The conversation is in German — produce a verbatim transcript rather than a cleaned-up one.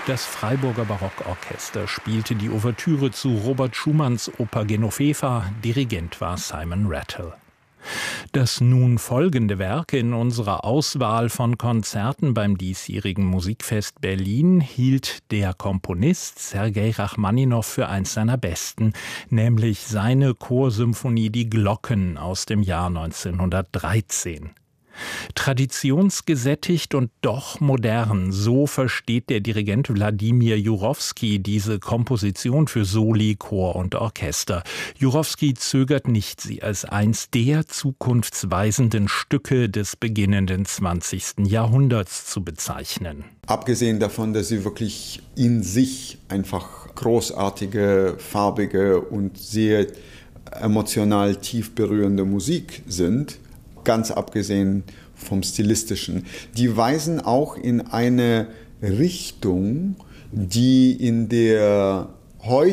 Das Freiburger Barockorchester spielte die Ouvertüre zu Robert Schumanns Oper Genoveva, Dirigent war Simon Rattle. Das nun folgende Werk in unserer Auswahl von Konzerten beim diesjährigen Musikfest Berlin hielt der Komponist Sergei Rachmaninow für eins seiner besten, nämlich seine Chorsymphonie Die Glocken aus dem Jahr neunzehnhundertdreizehn. Traditionsgesättigt und doch modern, so versteht der Dirigent Wladimir Jurowski diese Komposition für Soli, Chor und Orchester. Jurowski zögert nicht, sie als eins der zukunftsweisenden Stücke des beginnenden zwanzigsten Jahrhunderts zu bezeichnen. Abgesehen davon, dass sie wirklich in sich einfach großartige, farbige und sehr emotional tief berührende Musik sind, ganz abgesehen vom Stilistischen. Die weisen auch in eine Richtung, die in der heute